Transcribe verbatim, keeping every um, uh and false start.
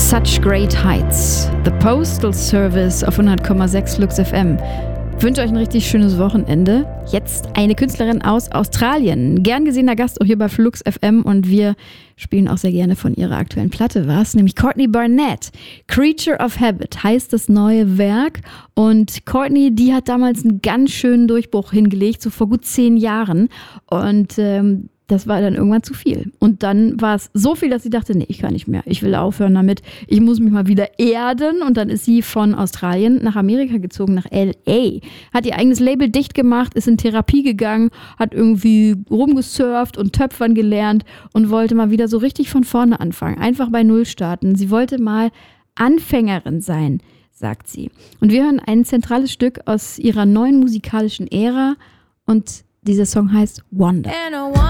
Such Great Heights. The Postal Service auf hundert Komma sechs Lux F M. Ich wünsche euch ein richtig schönes Wochenende. Jetzt eine Künstlerin aus Australien. Gern gesehener Gast auch hier bei Flux F M und wir spielen auch sehr gerne von ihrer aktuellen Platte was, nämlich Courtney Barnett. Creature of Habit heißt das neue Werk und Courtney, die hat damals einen ganz schönen Durchbruch hingelegt, so vor gut zehn Jahren und ähm, das war dann irgendwann zu viel. Und dann war es so viel, dass sie dachte, nee, ich kann nicht mehr. Ich will aufhören damit. Ich muss mich mal wieder erden. Und dann ist sie von Australien nach Amerika gezogen, nach L A. Hat ihr eigenes Label dicht gemacht, ist in Therapie gegangen, hat irgendwie rumgesurft und Töpfern gelernt und wollte mal wieder so richtig von vorne anfangen. Einfach bei Null starten. Sie wollte mal Anfängerin sein, sagt sie. Und wir hören ein zentrales Stück aus ihrer neuen musikalischen Ära und dieser Song heißt Wonder.